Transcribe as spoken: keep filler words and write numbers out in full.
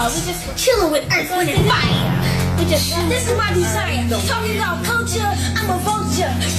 y'all. We just chilling with Earth, Wind, and Fire. We just, this is my desire. Talking about culture, I'm a vulture.